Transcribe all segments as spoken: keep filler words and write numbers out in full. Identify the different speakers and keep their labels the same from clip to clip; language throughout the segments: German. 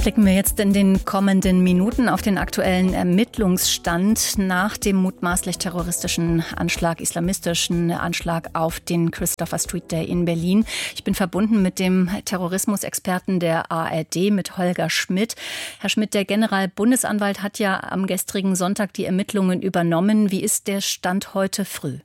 Speaker 1: Blicken wir jetzt in den kommenden Minuten auf den aktuellen Ermittlungsstand nach dem mutmaßlich terroristischen Anschlag, islamistischen Anschlag auf den Christopher Street Day in Berlin. Ich bin verbunden mit dem Terrorismusexperten der A R D, mit Holger Schmidt. Herr Schmidt, der Generalbundesanwalt hat ja am gestrigen Sonntag die Ermittlungen übernommen. Wie ist der Stand heute früh?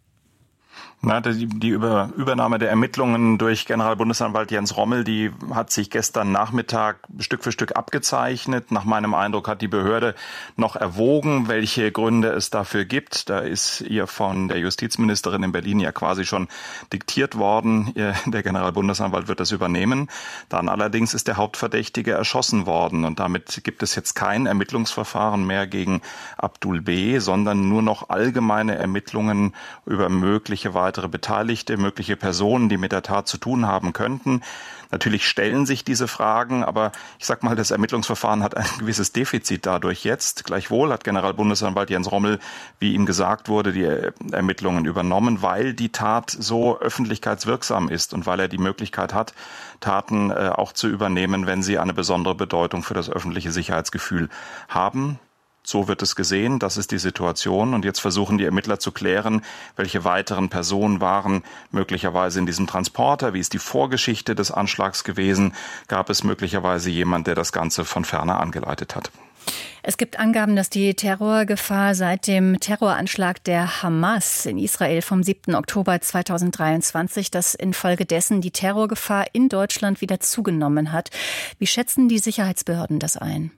Speaker 2: Na, die, die Über, Übernahme der Ermittlungen durch Generalbundesanwalt Jens Rommel, die hat sich gestern Nachmittag Stück für Stück abgezeichnet. Nach meinem Eindruck hat die Behörde noch erwogen, welche Gründe es dafür gibt. Da ist ihr von der Justizministerin in Berlin ja quasi schon diktiert worden. Der Generalbundesanwalt wird das übernehmen. Dann allerdings ist der Hauptverdächtige erschossen worden und damit gibt es jetzt kein Ermittlungsverfahren mehr gegen Abdul B., sondern nur noch allgemeine Ermittlungen über mögliche weitere Beteiligte, mögliche Personen, die mit der Tat zu tun haben könnten. Natürlich stellen sich diese Fragen, aber ich sag mal, das Ermittlungsverfahren hat ein gewisses Defizit dadurch jetzt. Gleichwohl hat Generalbundesanwalt Jens Rommel, wie ihm gesagt wurde, die Ermittlungen übernommen, weil die Tat so öffentlichkeitswirksam ist und weil er die Möglichkeit hat, Taten äh, auch zu übernehmen, wenn sie eine besondere Bedeutung für das öffentliche Sicherheitsgefühl haben. So wird es gesehen, das ist die Situation. Und jetzt versuchen die Ermittler zu klären, welche weiteren Personen waren möglicherweise in diesem Transporter. Wie ist die Vorgeschichte des Anschlags gewesen? Gab es möglicherweise jemand, der das Ganze von ferne angeleitet hat?
Speaker 1: Es gibt Angaben, dass die Terrorgefahr seit dem Terroranschlag der Hamas in Israel vom siebten Oktober zweitausenddreiundzwanzig, dass infolgedessen die Terrorgefahr in Deutschland wieder zugenommen hat. Wie schätzen die Sicherheitsbehörden das ein?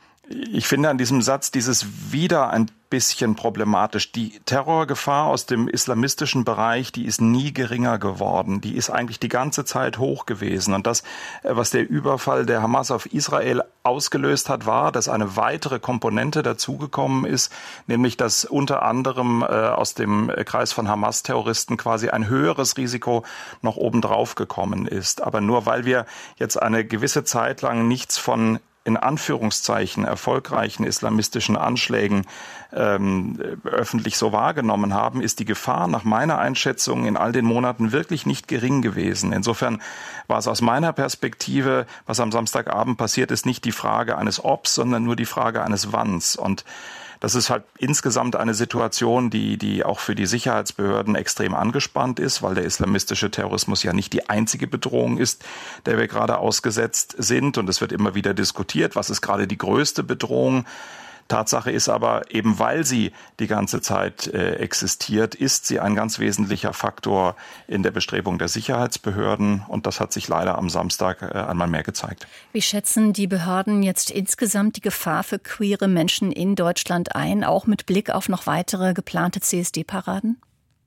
Speaker 2: Ich finde an diesem Satz dieses wieder ein bisschen problematisch. Die Terrorgefahr aus dem islamistischen Bereich, die ist nie geringer geworden. Die ist eigentlich die ganze Zeit hoch gewesen. Und das, was der Überfall der Hamas auf Israel ausgelöst hat, war, dass eine weitere Komponente dazugekommen ist, nämlich dass unter anderem äh, aus dem Kreis von Hamas-Terroristen quasi ein höheres Risiko noch obendrauf gekommen ist. Aber nur weil wir jetzt eine gewisse Zeit lang nichts von in Anführungszeichen erfolgreichen islamistischen Anschlägen ähm, öffentlich so wahrgenommen haben, ist die Gefahr nach meiner Einschätzung in all den Monaten wirklich nicht gering gewesen. Insofern war es aus meiner Perspektive, was am Samstagabend passiert ist, nicht die Frage eines Obs, sondern nur die Frage eines Wanns. Und das ist halt insgesamt eine Situation, die, die auch für die Sicherheitsbehörden extrem angespannt ist, weil der islamistische Terrorismus ja nicht die einzige Bedrohung ist, der wir gerade ausgesetzt sind. Und es wird immer wieder diskutiert, was ist gerade die größte Bedrohung. Tatsache ist aber, eben weil sie die ganze Zeit äh, existiert, ist sie ein ganz wesentlicher Faktor in der Bestrebung der Sicherheitsbehörden. Und das hat sich leider am Samstag äh, einmal mehr gezeigt.
Speaker 1: Wie schätzen die Behörden jetzt insgesamt die Gefahr für queere Menschen in Deutschland ein, auch mit Blick auf noch weitere geplante C S D-Paraden?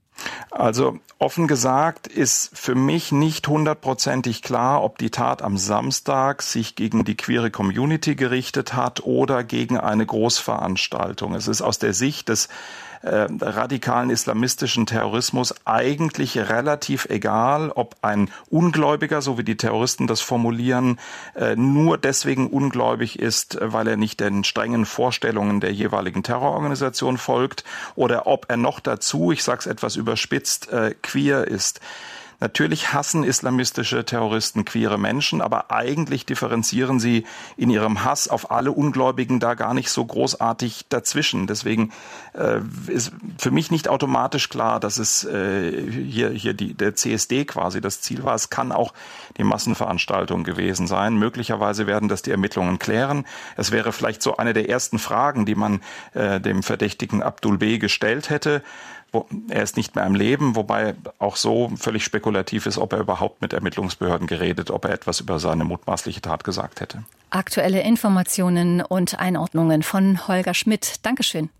Speaker 2: Also offen gesagt ist für mich nicht hundertprozentig klar, ob die Tat am Samstag sich gegen die queere Community gerichtet hat oder gegen eine Großveranstaltung. Es ist aus der Sicht des äh, radikalen islamistischen Terrorismus eigentlich relativ egal, ob ein Ungläubiger, so wie die Terroristen das formulieren, äh, nur deswegen ungläubig ist, weil er nicht den strengen Vorstellungen der jeweiligen Terrororganisation folgt, oder ob er noch dazu, ich sage es etwas überspitzt, äh, queer ist. Natürlich hassen islamistische Terroristen queere Menschen, aber eigentlich differenzieren sie in ihrem Hass auf alle Ungläubigen da gar nicht so großartig dazwischen. Deswegen äh, ist für mich nicht automatisch klar, dass es äh, hier, hier die, der C S D quasi das Ziel war. Es kann auch die Massenveranstaltung gewesen sein. Möglicherweise werden das die Ermittlungen klären. Es wäre vielleicht so eine der ersten Fragen, die man äh, dem Verdächtigen Abdul B. gestellt hätte. Er ist nicht mehr am Leben, wobei auch so völlig spekulativ ist, ob er überhaupt mit Ermittlungsbehörden geredet, ob er etwas über seine mutmaßliche Tat gesagt hätte.
Speaker 1: Aktuelle Informationen und Einordnungen von Holger Schmidt. Dankeschön.